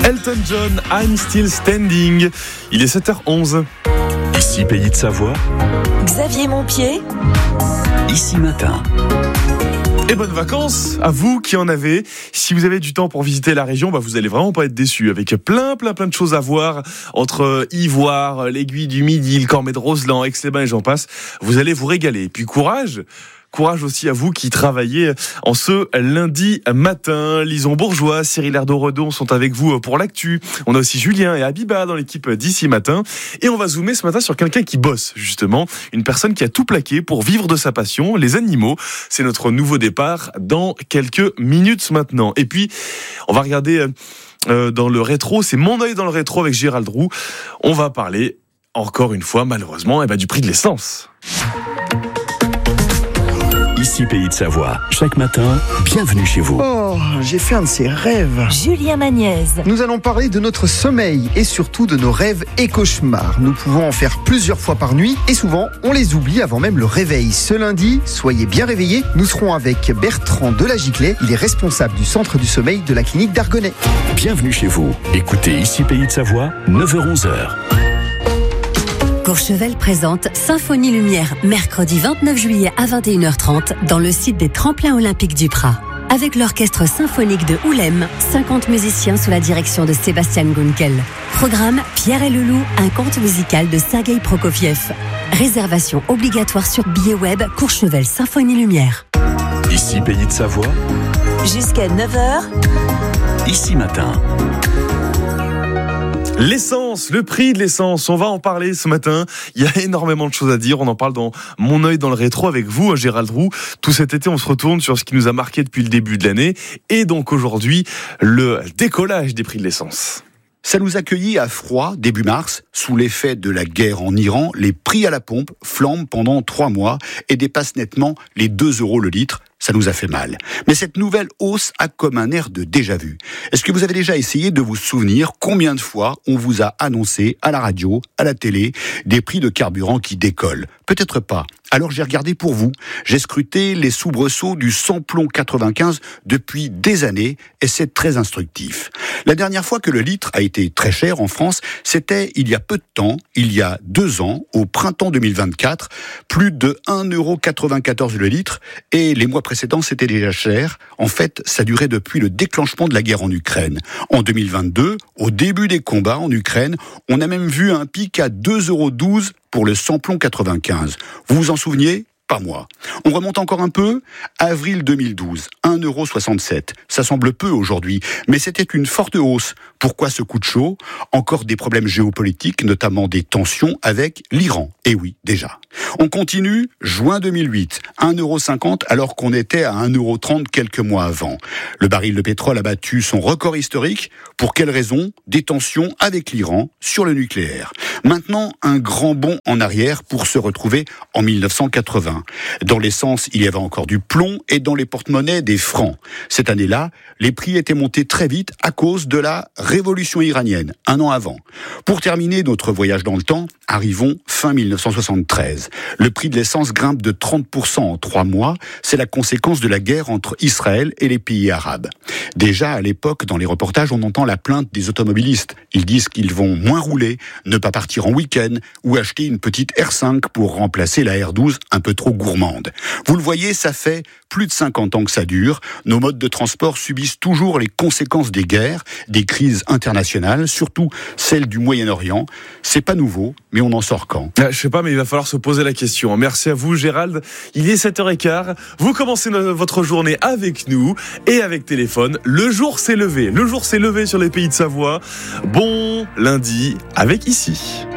Elton John, I'm Still Standing. Il est 7h11. Ici Pays de Savoie. Xavier Montpied. Ici Matin. Et bonnes vacances à vous qui en avez. Si vous avez du temps pour visiter la région, vous allez vraiment pas être déçus. Avec plein de choses à voir entre Ivoire, l'Aiguille du Midi, le Cormet de Roseland, Aix-les-Bains et j'en passe. Vous allez vous régaler. Et puis courage aussi à vous qui travaillez en ce lundi matin. Lison Bourgeois, Cyril Erdo-Redon sont avec vous pour l'actu. On a aussi Julien et Abiba dans l'équipe d'Ici Matin. Et on va zoomer ce matin sur quelqu'un qui bosse, justement. Une personne qui a tout plaqué pour vivre de sa passion, les animaux. C'est notre nouveau départ dans quelques minutes maintenant. Et puis, on va regarder dans le rétro. C'est Mon œil dans le rétro avec Gérald Roux. On va parler, encore une fois, malheureusement, du prix de l'essence. Ici Pays de Savoie. Chaque matin, bienvenue chez vous. Oh, j'ai fait un de ces rêves. Julien Magnez. Nous allons parler de notre sommeil et surtout de nos rêves et cauchemars. Nous pouvons en faire plusieurs fois par nuit et souvent, on les oublie avant même le réveil. Ce lundi, soyez bien réveillés. Nous serons avec Bertrand Delagiclet. Il est responsable du centre du sommeil de la clinique d'Argonnet. Bienvenue chez vous. Écoutez Ici Pays de Savoie, 9h-11h. Courchevel présente Symphonie Lumière, mercredi 29 juillet à 21h30 dans le site des Tremplins Olympiques du Prat. Avec l'orchestre symphonique de Oulem, 50 musiciens sous la direction de Sébastien Gunkel. Programme Pierre et le Loup, un conte musical de Sergueï Prokofiev. Réservation obligatoire sur billet web Courchevel Symphonie Lumière. Ici Pays de Savoie. Jusqu'à 9h. Ici Matin. L'essence, le prix de l'essence, on va en parler ce matin. Il y a énormément de choses à dire. On en parle dans Mon œil dans le rétro avec vous, Gérald Roux. Tout cet été, on se retourne sur ce qui nous a marqué depuis le début de l'année. Et donc aujourd'hui, le décollage des prix de l'essence. Ça nous accueillit à froid, début mars. Sous l'effet de la guerre en Iran, les prix à la pompe flambent pendant 3 mois et dépassent nettement les 2 € le litre. Ça nous a fait mal. Mais cette nouvelle hausse a comme un air de déjà-vu. Est-ce que vous avez déjà essayé de vous souvenir combien de fois on vous a annoncé à la radio, à la télé, des prix de carburant qui décollent ? Peut-être pas. Alors j'ai regardé pour vous. J'ai scruté les soubresauts du samplon 95 depuis des années et c'est très instructif. La dernière fois que le litre a été très cher en France, c'était il y a peu de temps, il y a 2 ans, au printemps 2024, plus de 1,94 € le litre et les mois précédents c'était déjà cher. En fait, ça durait depuis le déclenchement de la guerre en Ukraine. En 2022, au début des combats en Ukraine, on a même vu un pic à 2,12 € pour le samplon 95. Vous vous en souveniez ? Pas moi. On remonte encore un peu. Avril 2012, 1,67 €. Ça semble peu aujourd'hui, mais c'était une forte hausse. Pourquoi ce coup de chaud ? Encore des problèmes géopolitiques, notamment des tensions avec l'Iran. Et oui, déjà. On continue, juin 2008, 1,50 € alors qu'on était à 1,30 € quelques mois avant. Le baril de pétrole a battu son record historique. Pour quelle raison ? Des tensions avec l'Iran sur le nucléaire. Maintenant, un grand bond en arrière pour se retrouver en 1980. Dans l'essence, il y avait encore du plomb et dans les porte-monnaies des francs. Cette année-là, les prix étaient montés très vite à cause de la révolution iranienne, 1 an avant. Pour terminer notre voyage dans le temps, arrivons fin 1973. Le prix de l'essence grimpe de 30% en 3 mois. C'est la conséquence de la guerre entre Israël et les pays arabes. Déjà, à l'époque, dans les reportages, on entend la plainte des automobilistes. Ils disent qu'ils vont moins rouler, ne pas partir en week-end ou acheter une petite R5 pour remplacer la R12 un peu trop gourmande. Vous le voyez, ça fait plus de 50 ans que ça dure. Nos modes de transport subissent toujours les conséquences des guerres, des crises internationales, surtout celles du Moyen-Orient. C'est pas nouveau, mais on en sort quand ? Je sais pas, mais il va falloir se poser la question. Merci à vous, Gérald. Il est 7h15. Vous commencez votre journée avec nous et avec téléphone. Le jour s'est levé. Le jour s'est levé sur les Pays de Savoie. Bon lundi avec Ici.